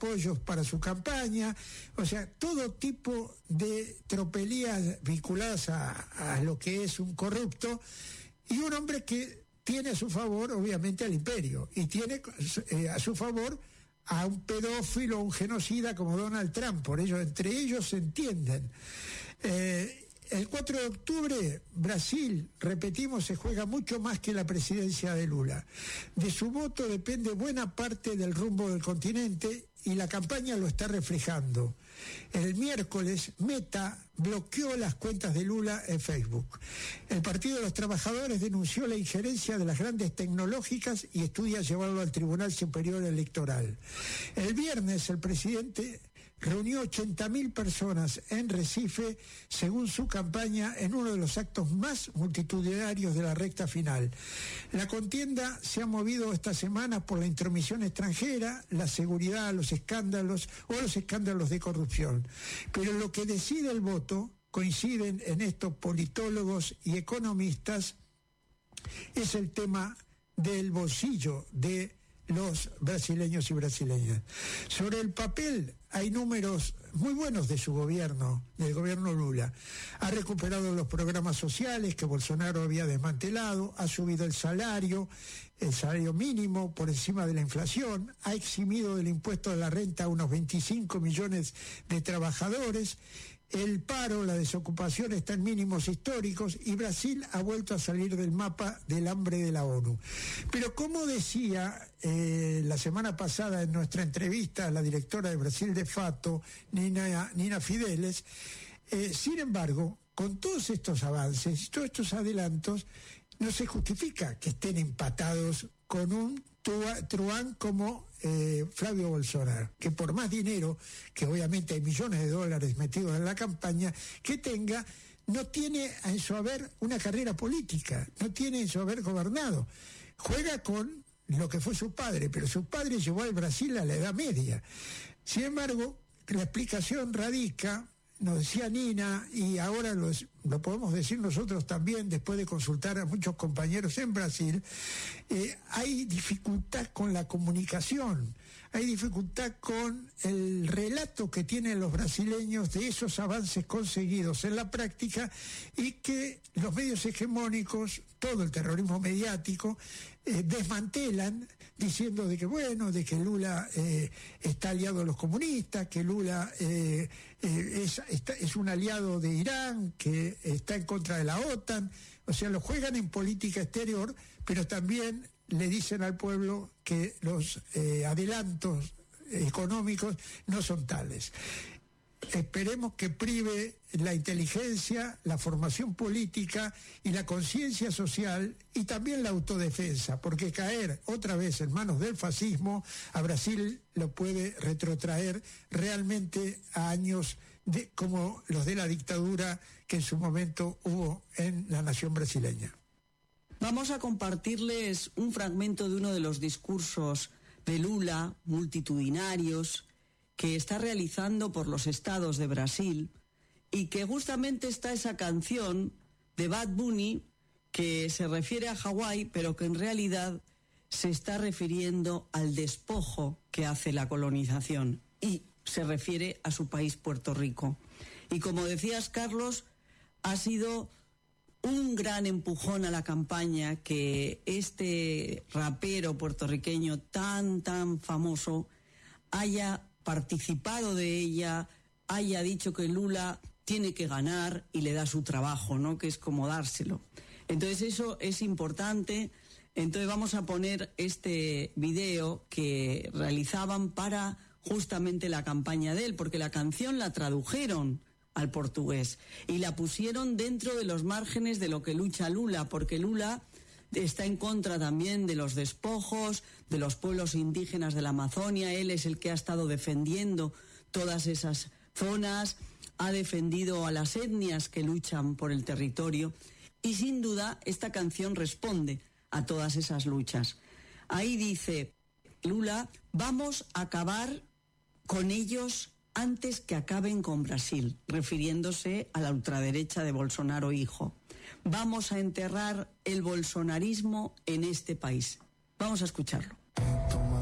apoyos para su campaña, o sea, todo tipo de tropelías vinculadas a lo que es un corrupto, y un hombre que tiene a su favor, obviamente, al imperio, y tiene a su favor a un pedófilo, un genocida como Donald Trump. Por ello, entre ellos se entienden. El 4 de octubre, Brasil, repetimos, se juega mucho más que la presidencia de Lula. De su voto depende buena parte del rumbo del continente, y la campaña lo está reflejando. El miércoles, Meta bloqueó las cuentas de Lula en Facebook. El Partido de los Trabajadores denunció la injerencia de las grandes tecnológicas y estudia llevarlo al Tribunal Superior Electoral. El viernes, el presidente reunió 80.000 personas en Recife, según su campaña, en uno de los actos más multitudinarios de la recta final. La contienda se ha movido esta semana por la intromisión extranjera, la seguridad, los escándalos de corrupción. Pero lo que decide el voto, coinciden en esto politólogos y economistas, es el tema del bolsillo de los brasileños y brasileñas. Sobre el papel hay números muy buenos de su gobierno, del gobierno Lula. Ha recuperado los programas sociales que Bolsonaro había desmantelado, ha subido el salario mínimo por encima de la inflación, ha eximido del impuesto de la renta a unos 25 millones de trabajadores. El paro, la desocupación está en mínimos históricos, y Brasil ha vuelto a salir del mapa del hambre de la ONU. Pero como decía la semana pasada en nuestra entrevista a la directora de Brasil de Fato, Nina Fideles, sin embargo, con todos estos avances, todos estos adelantos, no se justifica que estén empatados con un truán como Flavio Bolsonaro, que por más dinero, que obviamente hay millones de dólares metidos en la campaña, que tenga, no tiene en su haber una carrera política, no tiene en su haber gobernado. Juega con lo que fue su padre, pero su padre llevó al Brasil a la Edad Media. Sin embargo, la explicación radica, nos decía Nina, y ahora lo podemos decir nosotros también, después de consultar a muchos compañeros en Brasil, hay dificultad con la comunicación, hay dificultad con el relato que tienen los brasileños de esos avances conseguidos en la práctica, y que los medios hegemónicos, todo el terrorismo mediático, desmantelan, diciendo de que Lula está aliado a los comunistas, que Lula es un aliado de Irán, que está en contra de la OTAN. O sea, lo juegan en política exterior, pero también le dicen al pueblo que los adelantos económicos no son tales. Esperemos que prive la inteligencia, la formación política y la conciencia social, y también la autodefensa, porque caer otra vez en manos del fascismo a Brasil lo puede retrotraer realmente a años como los de la dictadura que en su momento hubo en la nación brasileña. Vamos a compartirles un fragmento de uno de los discursos de Lula, multitudinarios, que está realizando por los estados de Brasil, y que justamente está esa canción de Bad Bunny que se refiere a Hawái, pero que en realidad se está refiriendo al despojo que hace la colonización, y se refiere a su país, Puerto Rico. Y como decías, Carlos, ha sido un gran empujón a la campaña que este rapero puertorriqueño tan famoso haya participado de ella, haya dicho que Lula tiene que ganar y le da su trabajo, ¿no? Que es como dárselo. Entonces eso es importante. Entonces vamos a poner este video que realizaban para justamente la campaña de él, porque la canción la tradujeron al portugués y la pusieron dentro de los márgenes de lo que lucha Lula, porque Lula está en contra también de los despojos, de los pueblos indígenas de la Amazonia. Él es el que ha estado defendiendo todas esas zonas, ha defendido a las etnias que luchan por el territorio, y sin duda esta canción responde a todas esas luchas. Ahí dice Lula: vamos a acabar con ellos antes que acaben con Brasil, refiriéndose a la ultraderecha de Bolsonaro hijo. Vamos a enterrar el bolsonarismo en este país. Vamos a escucharlo.